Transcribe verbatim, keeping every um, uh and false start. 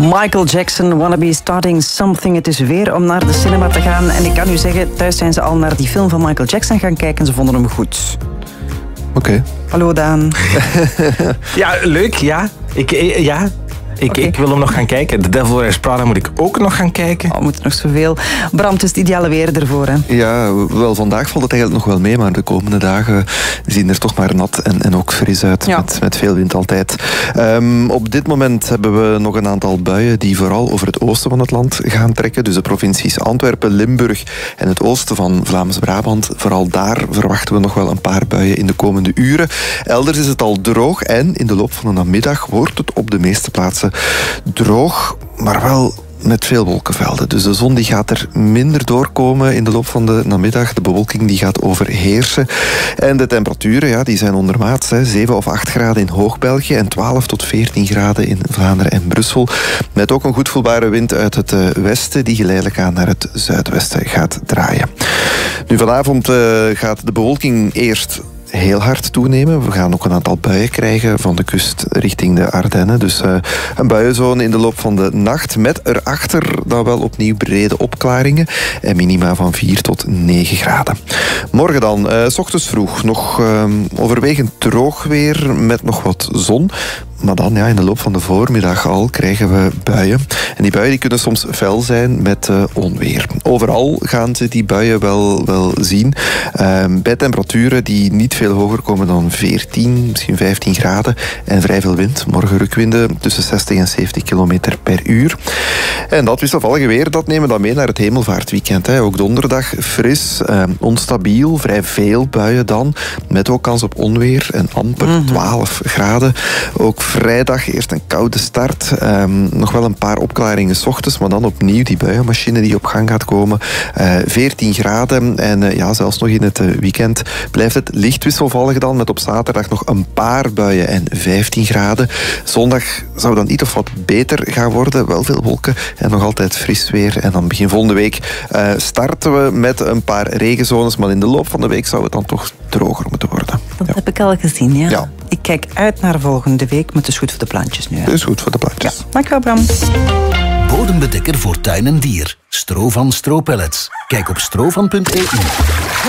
Michael Jackson, Wanna Be Starting Something. Het is weer om naar de cinema te gaan. En ik kan u zeggen, thuis zijn ze al naar die film van Michael Jackson gaan kijken en ze vonden hem goed. Oké. Okay. Hallo Daan. Ja, leuk, ja. Ik, ja. Ik, okay. ik wil hem nog gaan kijken. The Devil Wears Prada moet ik ook nog gaan kijken. Oh, moet nog zoveel. Bram, het is het ideale weer ervoor, hè? Ja, wel, vandaag valt het eigenlijk nog wel mee, maar de komende dagen zien er toch maar nat en, en ook fris uit, ja. met, met veel wind altijd. Um, op dit moment hebben we nog een aantal buien die vooral over het oosten van het land gaan trekken. Dus de provincies Antwerpen, Limburg en het oosten van Vlaams-Brabant. Vooral daar verwachten we nog wel een paar buien in de komende uren. Elders is het al droog en in de loop van de namiddag wordt het op de meeste plaatsen droog, maar wel met veel wolkenvelden. Dus de zon die gaat er minder doorkomen in de loop van de namiddag. De bewolking die gaat overheersen. En de temperaturen ja, die zijn ondermaats. Hè. zeven of acht graden in Hoog-België en twaalf tot veertien graden in Vlaanderen en Brussel. Met ook een goed voelbare wind uit het uh, westen die geleidelijk aan naar het zuidwesten gaat draaien. Nu, vanavond uh, gaat de bewolking eerst heel hard toenemen. We gaan ook een aantal buien krijgen van de kust richting de Ardennen. Dus uh, een buienzone in de loop van de nacht. Met erachter dan wel opnieuw brede opklaringen. En minima van vier tot negen graden. Morgen dan, uh, 's ochtends vroeg. Nog uh, overwegend droog weer met nog wat zon. Maar dan, ja, in de loop van de voormiddag al krijgen we buien. En die buien die kunnen soms fel zijn met uh, onweer. Overal gaan ze die buien wel, wel zien. Uh, bij temperaturen die niet veel hoger komen dan veertien, misschien vijftien graden. En vrij veel wind. Morgen rukwinden tussen zestig en zeventig kilometer per uur. En dat wisselvallige weer, dat nemen we dan mee naar het hemelvaartweekend. Hè. Ook donderdag fris, uh, onstabiel, vrij veel buien dan. Met ook kans op onweer en amper mm-hmm. twaalf graden. Ook vrijdag eerst een koude start. Um, nog wel een paar opklaringen 's ochtends, maar dan opnieuw die buienmachine die op gang gaat komen. Uh, veertien graden en uh, ja, zelfs nog in het uh, weekend blijft het licht wisselvallig dan, met op zaterdag nog een paar buien en vijftien graden. Zondag zou dan iets of wat beter gaan worden. Wel veel wolken en nog altijd fris weer. En dan begin volgende week uh, starten we met een paar regenzones, maar in de loop van de week zou het dan toch droger moeten worden. Dat ja. heb ik al gezien, ja. ja. Ik kijk uit naar volgende week, maar het is goed voor de plantjes nu. Hè? Het is goed voor de plantjes. Ja. Dankjewel, Bram. Bodembedekker voor tuin en dier. Stro van Stro Pellets. Kijk op strovan punt e u.